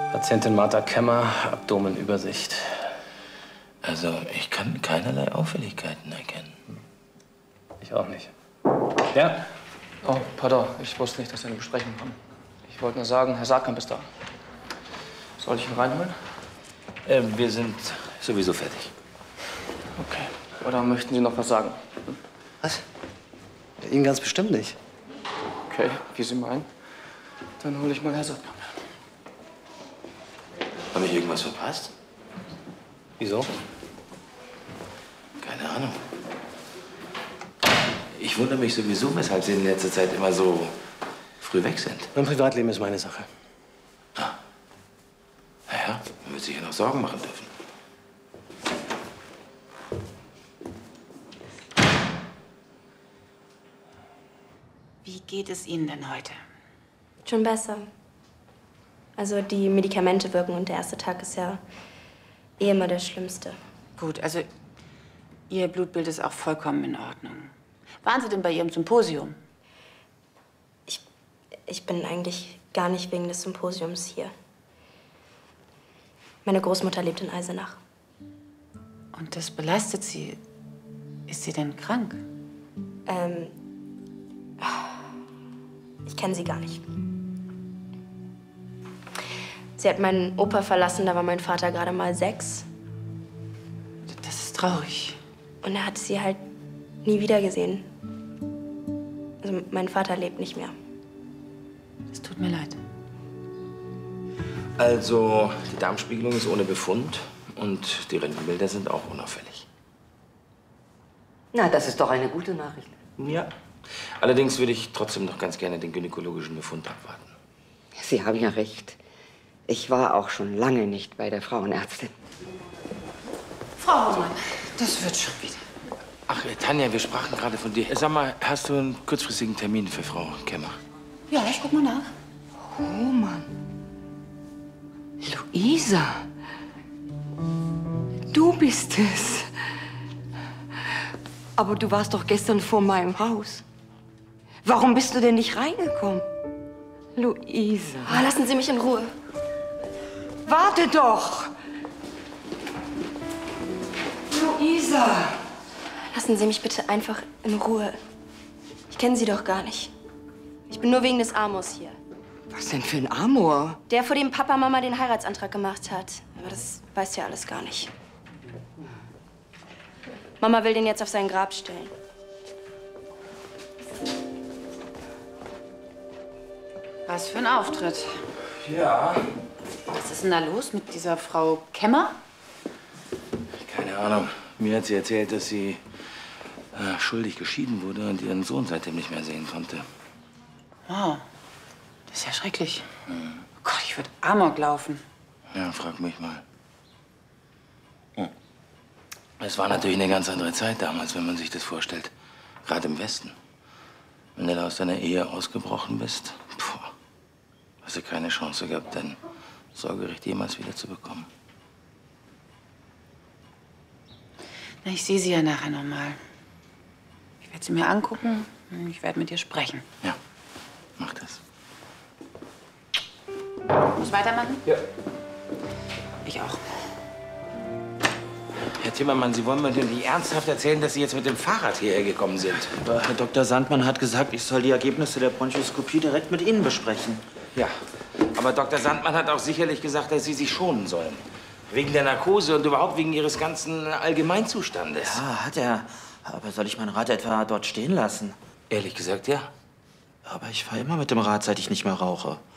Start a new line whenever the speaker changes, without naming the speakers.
Patientin Martha Kemmer, Abdomenübersicht.
Also, ich kann keinerlei Auffälligkeiten erkennen.
Ich auch nicht. Ja? Oh, pardon. Ich wusste nicht, dass Sie eine Besprechung haben. Ich wollte nur sagen, Herr Saatkamp ist da. Soll ich ihn reinholen?
Wir sind sowieso fertig.
Okay. Oder möchten Sie noch was sagen?
Was? Ihnen ganz bestimmt nicht.
Okay, wie Sie meinen. Dann hole ich mal Herr Saatkamp.
Habe ich irgendwas verpasst?
Wieso?
Keine Ahnung. Ich wundere mich sowieso, weshalb Sie in letzter Zeit immer so früh weg sind.
Mein Privatleben ist meine Sache.
Naja, man wird sich ja noch Sorgen machen dürfen.
Wie geht es Ihnen denn heute?
Schon besser. Also die Medikamente wirken und der erste Tag ist ja eh immer der schlimmste.
Gut, also Ihr Blutbild ist auch vollkommen in Ordnung. Waren Sie denn bei Ihrem Symposium?
Ich bin eigentlich gar nicht wegen des Symposiums hier. Meine Großmutter lebt in Eisenach.
Und das belastet Sie. Ist sie denn krank?
Ich kenne sie gar nicht. Sie hat meinen Opa verlassen, da war mein Vater gerade mal 6.
Das ist traurig.
Und er hat sie halt nie wieder gesehen. Also mein Vater lebt nicht mehr.
Es tut mir leid.
Also, die Darmspiegelung ist ohne Befund und die Röntgenbilder sind auch unauffällig.
Na, das ist doch eine gute Nachricht.
Ja. Allerdings würde ich trotzdem noch ganz gerne den gynäkologischen Befund abwarten.
Sie haben ja recht. Ich war auch schon lange nicht bei der Frauenärztin.
Frau Hohmann, das wird schon wieder.
Ach, Tanja, wir sprachen gerade von dir. Sag mal, hast du einen kurzfristigen Termin für Frau Kemmer?
Ja, ich guck mal nach.
Oh Mann. Luisa. Du bist es. Aber du warst doch gestern vor meinem Haus. Warum bist du denn nicht reingekommen? Luisa.
Oh, lassen Sie mich in Ruhe.
Warte doch! Luisa!
Lassen Sie mich bitte einfach in Ruhe. Ich kenne Sie doch gar nicht. Ich bin nur wegen des Amors hier.
Was denn für ein Amor?
Der, vor dem Papa Mama den Heiratsantrag gemacht hat. Aber das weiß ja alles gar nicht. Mama will den jetzt auf sein Grab stellen.
Was für ein Auftritt.
Ja.
Was ist denn da los mit dieser Frau Kemmer?
Keine Ahnung. Mir hat sie erzählt, dass sie schuldig geschieden wurde und ihren Sohn seitdem nicht mehr sehen konnte.
Wow, das ist ja schrecklich. Oh Gott, ich würde Amok laufen.
Ja, frag mich mal. Es war natürlich eine ganz andere Zeit damals, wenn man sich das vorstellt. Gerade im Westen. Wenn du da aus deiner Ehe ausgebrochen bist, hast du keine Chance gehabt, dein Sorgerecht jemals wieder zu bekommen.
Na, ich sehe sie ja nachher noch mal. Ich werde sie mir angucken und ich werde mit ihr sprechen.
Ja, mach das.
Muss weitermachen?
Ja.
Ich auch.
Herr Timmermann, Sie wollen mir denn nicht ernsthaft erzählen, dass Sie jetzt mit dem Fahrrad hierher gekommen sind?
Aber Herr Dr. Sandmann hat gesagt, ich soll die Ergebnisse der Bronchoskopie direkt mit Ihnen besprechen.
Ja, aber Dr. Sandmann hat auch sicherlich gesagt, dass Sie sich schonen sollen. Wegen der Narkose und überhaupt wegen Ihres ganzen Allgemeinzustandes.
Ja, hat er. Aber soll ich mein Rad etwa dort stehen lassen?
Ehrlich gesagt, ja.
Aber ich fahre immer mit dem Rad, seit ich nicht mehr rauche.